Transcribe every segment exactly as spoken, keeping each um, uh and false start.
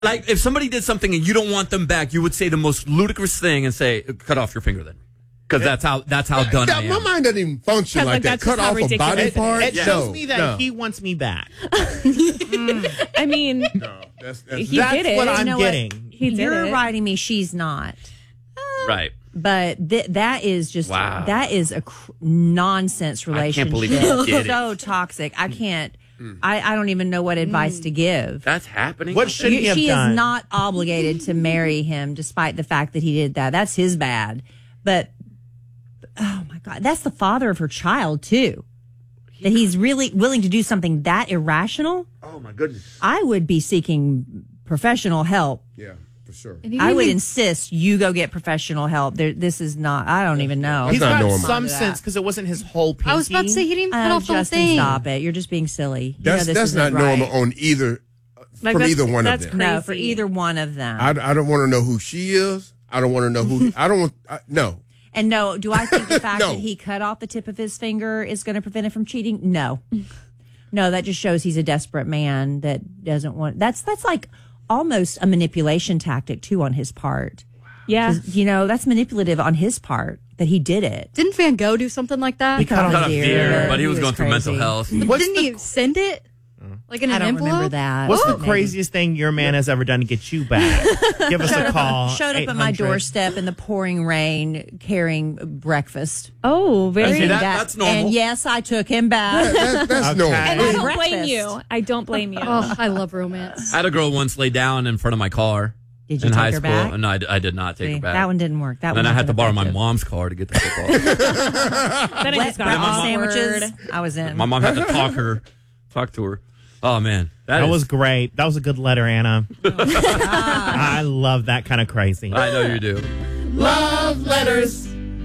Like, if somebody did something and you don't want them back, you would say the most ludicrous thing and say, cut off your finger then. Because that's how that's how done yeah, I am. My mind doesn't even function like, like that. Cut off ridiculous. a body part? It, it yeah. shows no, me that no. he wants me back. mm. I mean, no, that's, that's, he that's did it. what I'm you know getting. What? He did You're it. writing me, she's not. Uh, right. But th- that is just, wow. that is a cr- nonsense relationship. I can't believe you did it. So toxic. I can't. I, I don't even know what advice mm. to give. That's happening. What should he have she done? is not obligated to marry him, despite the fact that he did that. That's his bad. But oh my God, that's the father of her child too. That he's really willing to do something that irrational. Oh my goodness. I would be seeking professional help. Yeah. For sure. I would insist you go get professional help. There, this is not. I don't even know. He's not got normal. some sense because it wasn't his whole pinky. I was about to say he didn't cut Oh, off the whole Justin, thing. stop it! You're just being silly. You That's know this that's isn't not right. normal on either Like, from that's- either one of that's them. No, for Crazy. either one of them. I, I don't want to know who she is. I don't want to know who. I don't want. I, no. And no, do I think the fact No. that he cut off the tip of his finger is going to prevent him from cheating? No, no, that just shows he's a desperate man that doesn't want. That's that's like almost a manipulation tactic too on his part. Yeah. You know, that's manipulative on his part that he did it. Didn't Van Gogh do something like that? He cut off Cut his off ear, the ear, but he was he going was through mental crazy. health. But What's didn't the- he send it? Like in an I don't envelope? remember that. What's the Maybe. craziest thing your man has ever done to get you back? Give us a call. Showed up at my eight hundred doorstep in the pouring rain carrying breakfast. Oh, very. See, that- That- that's normal. And yes, I took him back. That, that's Okay. normal. And I don't Breakfast. blame you. I don't blame you. Oh, I love romance. I had a girl once lay down in front of my car Did you in take high her school. back? No, I, d- I did not take See, her back. that one didn't work. That and one then I had to wasn't borrow my effective. mom's car to get the football. Then I Wet just got breakfast awkward. sandwiches. I was in. My mom had to talk her, talk to her. Oh man, That is- was great. That was a good letter, Anna. I love that kind of crazy. I know you do. Love letters.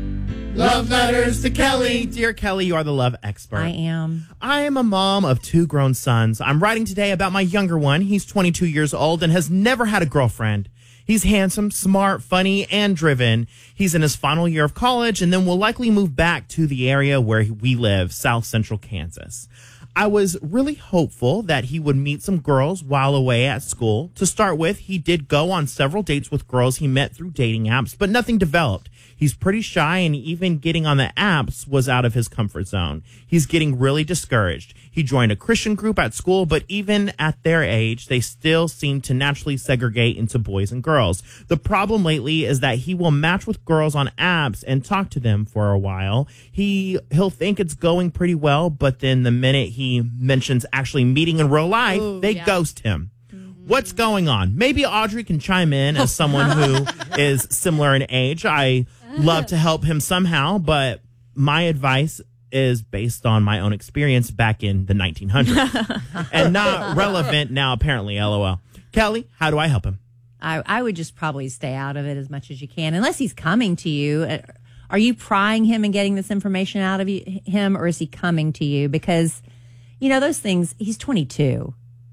Love letters to Kelly. Dear Kelly, you are the love expert. I am. I am a mom of two grown sons. I'm writing today about my younger one. He's twenty-two years old and has never had a girlfriend. He's handsome, smart, funny, and driven. He's in his final year of college and then will likely move back to the area where we live, South Central Kansas. I was really hopeful that he would meet some girls while away at school. To start with, he did go on several dates with girls he met through dating apps, but nothing developed. He's pretty shy, and even getting on the apps was out of his comfort zone. He's getting really discouraged. He joined a Christian group at school, but even at their age, they still seem to naturally segregate into boys and girls. The problem lately is that he will match with girls on apps and talk to them for a while. He, he'll think it's going pretty well, but then the minute he mentions actually meeting in real life, Ooh, they yeah. ghost him. What's going on? Maybe Audrey can chime in as someone who is similar in age. I love to help him somehow, but my advice is based on my own experience back in the nineteen hundreds and not relevant now, apparently, LOL. Kelly, how do I help him? I, I would just probably stay out of it as much as you can, unless he's coming to you. Uh, Are you prying him and getting this information out of you, him, or is he coming to you? Because, you know, those things, he's twenty-two.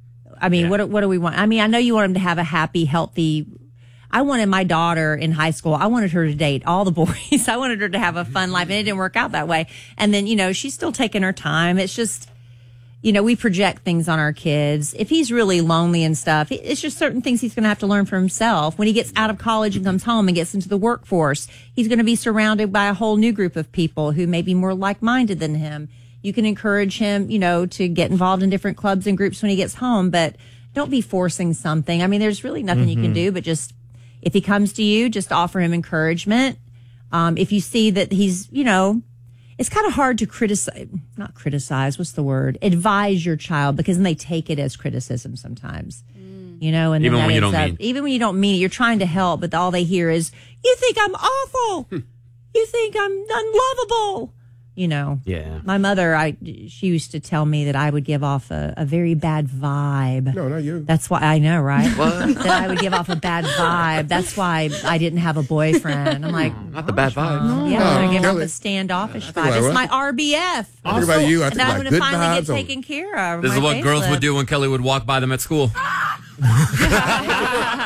I mean, Yeah. what what do we want? I mean, I know you want him to have a happy, healthy. I wanted my daughter in high school. I wanted her to date all the boys. I wanted her to have a fun life, and it didn't work out that way. And then, you know, she's still taking her time. It's just, you know, we project things on our kids. If he's really lonely and stuff, it's just certain things he's going to have to learn for himself. When he gets out of college and comes home and gets into the workforce, he's going to be surrounded by a whole new group of people who may be more like-minded than him. You can encourage him, you know, to get involved in different clubs and groups when he gets home, but don't be forcing something. I mean, there's really nothing mm-hmm. you can do, but just, if he comes to you, just offer him encouragement. Um, if you see that he's, you know, it's kind of hard to criticize, not criticize, what's the word? Advise your child, because then they take it as criticism sometimes, mm. you know, and then Even that when you ends don't up, mean. even when you don't mean it, you're trying to help, but all they hear is, you think I'm awful. You think I'm unlovable. You know, Yeah. my mother, I she used to tell me that I would give off a, a very bad vibe. No, not you. That's why I know, right? What? That I would give off a bad vibe. That's why I didn't have a boyfriend. I'm like, Not the bad vibes. yeah, No, I'm gonna give off Kelly. a standoffish think vibe. like It's what? my R B F. I think about you. I And think I'm like going to good finally vibes get only. taken care of. This My is what girls facelift. would do when Kelly would walk by them at school.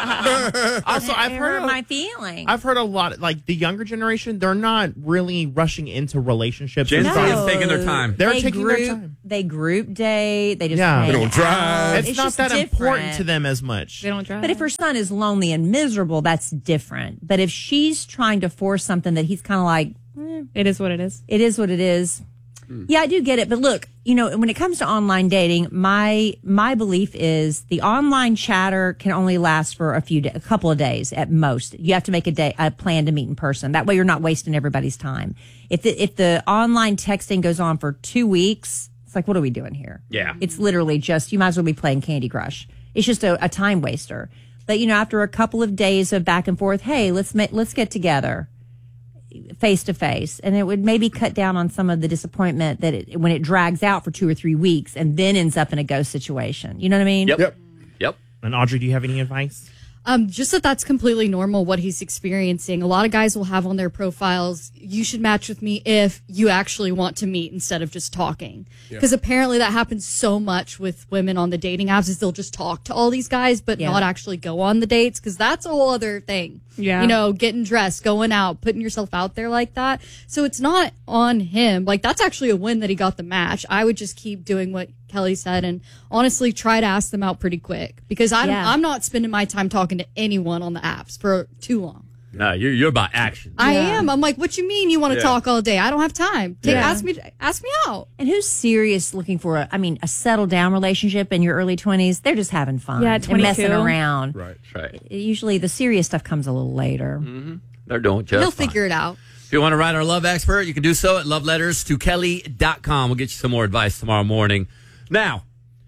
Also, I've It heard hurt a- my feelings. I've heard a lot, like the younger generation, they're not really rushing into relationships. Gen and Z stuff. is taking their time. They're they taking group, their time. They group date. They just Yeah. hang They don't drive. out. It's, not just that important different. to them as much. They don't drive. But if her son is lonely and miserable, that's different. But if she's trying to force something that he's kind of like, it is what it is. it is what it is. Yeah, I do get it. But look, you know, when it comes to online dating, my my belief is the online chatter can only last for a few, da- a couple of days at most. You have to make a day a plan to meet in person. That way, you're not wasting everybody's time. If the, if the online texting goes on for two weeks, it's like, what are we doing here? Yeah. It's literally just, you might as well be playing Candy Crush. It's just a, a time waster. But, you know, after a couple of days of back and forth, hey, let's ma- let's get together face to face. And it would maybe cut down on some of the disappointment that it, when it drags out for two or three weeks and then ends up in a ghost situation. You know what I mean? Yep. Yep. Yep. And Audrey, do you have any advice? Um, just that that's completely normal what he's experiencing. A lot of guys will have on their profiles, you should match with me if you actually want to meet instead of just talking. Because apparently that happens so much with women on the dating apps is they'll just talk to all these guys, but Yeah. not actually go on the dates because that's a whole other thing. Yeah. You know, getting dressed, going out, putting yourself out there like that. So it's not on him. Like that's actually a win that he got the match. I would just keep doing what Kelly said and honestly try to ask them out pretty quick because I Yeah. I'm not spending my time talking to anyone on the apps for too long. No, you're you're about action. I Yeah. am. I'm like, what you mean you want to Yeah. talk all day? I don't have time. Take, Yeah. Ask me. Ask me out. And who's serious looking for a, I mean, a settled down relationship in your early twenties? They're just having fun. Yeah, and messing twenty-two. around. Right. That's right. Usually the serious stuff comes a little later. They're doing just He'll fine. figure it out. If you want to write our love expert, you can do so at love letters to kelly dot com. We'll get you some more advice tomorrow morning. Now,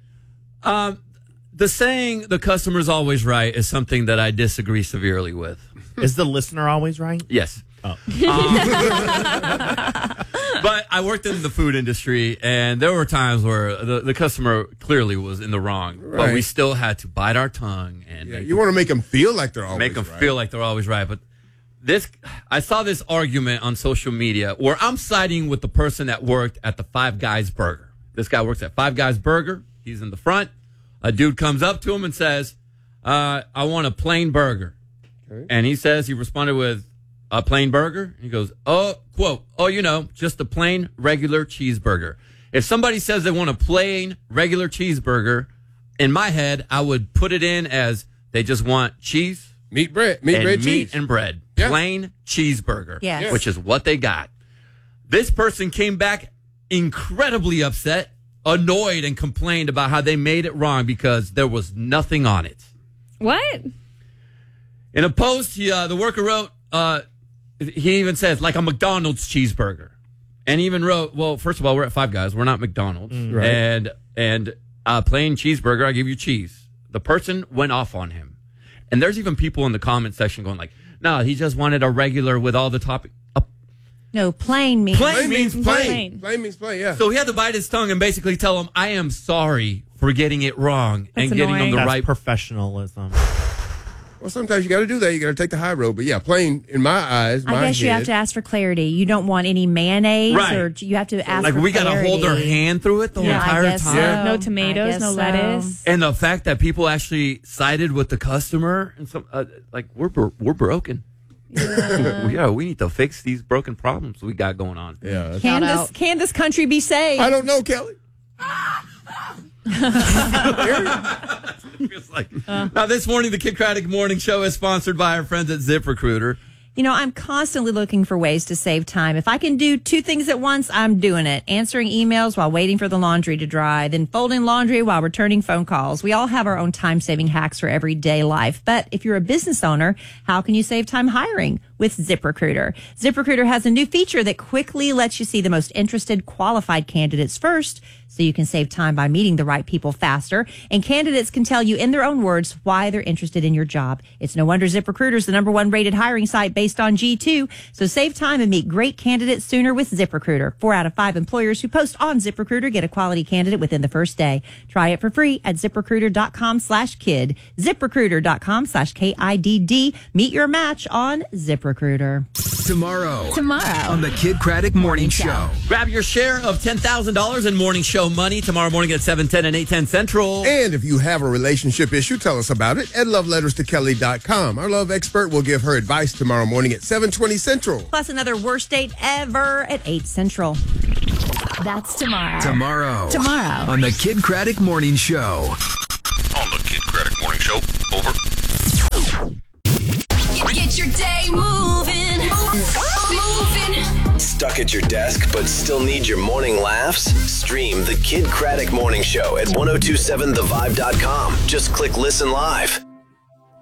um, the saying the customer's always right is something that I disagree severely with. Is the listener always right? Yes. Oh. Um, but I worked in the food industry, and there were times where the, the customer clearly was in the wrong, but we Right. still had to bite our tongue and Yeah, make you want to make them feel like they're always make them right. feel like they're always right. But this, I saw this argument on social media where I'm siding with the person that worked at the Five Guys Burger. This guy works at Five Guys Burger. He's in the front. A dude comes up to him and says, uh, I want a plain burger. Okay. And he says, he responded with a plain burger. And he goes, oh, quote, oh, you know, just a plain regular cheeseburger. If somebody says they want a plain regular cheeseburger, in my head, I would put it in as they just want cheese Meat bread, meat and bread, meat cheese. and bread. Yeah. Plain cheeseburger, Yes. which is what they got. This person came back incredibly upset, annoyed, and complained about how they made it wrong because there was nothing on it. What? In a post, he, uh, the worker wrote, uh, he even says, like a McDonald's cheeseburger. And he even wrote, well, first of all, we're at Five Guys. We're not McDonald's. Right. And, and a plain cheeseburger, I give you cheese. The person went off on him. And there's even people in the comment section going like, no, he just wanted a regular with all the topping. Uh, No, plain means. Plain Plain means means plain. plain. Plain means plain, yeah. so he had to bite his tongue and basically tell him, I am sorry for getting it wrong That's and getting annoying. him the That's right. professionalism. Well, sometimes you got to do that. You got to take the high road. But yeah, plain in my eyes, my I guess you have head, to ask for clarity. You don't want any mayonnaise, Right. or you have to ask Like for we got to clarity. hold their hand through it the Yeah, I entire guess time. so. No I tomatoes, guess no so. lettuce. And the fact that people actually sided with the customer and some uh, like we're bro- we're broken. Yeah. we are. We need to fix these broken problems we got going on. Yeah. that's- Can Shout this, out. can this country be saved? I don't know, Kelly. Feels like- now, this morning, the Kid Craddock Morning Show is sponsored by our friends at ZipRecruiter. You know, I'm constantly looking for ways to save time. If I can do two things at once, I'm doing it. Answering emails while waiting for the laundry to dry, then folding laundry while returning phone calls. We all have our own time-saving hacks for everyday life. But if you're a business owner, how can you save time hiring? With ZipRecruiter. ZipRecruiter has a new feature that quickly lets you see the most interested, qualified candidates first, so you can save time by meeting the right people faster. And candidates can tell you in their own words why they're interested in your job. It's no wonder ZipRecruiter is the number one rated hiring site based on G two. So save time and meet great candidates sooner with ZipRecruiter. Four out of five employers who post on ZipRecruiter get a quality candidate within the first day. Try it for free at ZipRecruiter.com slash kid. ZipRecruiter.com slash K I D D. Meet your match on ZipRecruiter. Tomorrow. Tomorrow. On the Kid Craddock Morning Show. Grab your share of ten thousand dollars in morning show money tomorrow morning at seven ten and eight ten Central. And if you have a relationship issue, tell us about it at love letters to kelly dot com. Our love expert will give her advice tomorrow morning at seven twenty Central. Plus another worst date ever at eight Central. That's tomorrow. Tomorrow. Tomorrow. On the Kid Craddock Morning Show. On the Kid Craddock Morning Show. Over. Get your day moving. Moving. Stuck at your desk but still need your morning laughs? Stream the Kid Craddock Morning Show at ten twenty-seven the vibe dot com. Just click listen live.